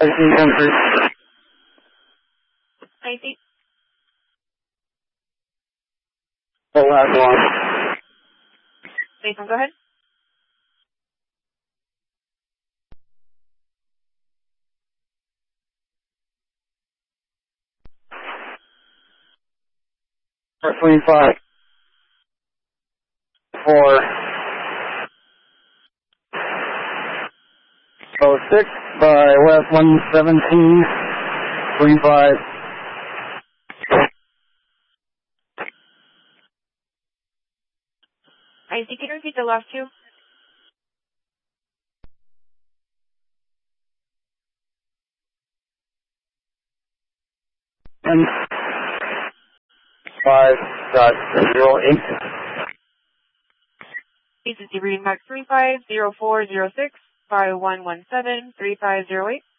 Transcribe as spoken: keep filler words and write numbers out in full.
country. I see. The last one. Nathan, go ahead. twenty-five. Four. Oh six by West one seventeen. Twenty-five. I see. Can you repeat the last two? And five dot zero eight. This is the reading mark three five zero four zero six five one one seven three five zero eight.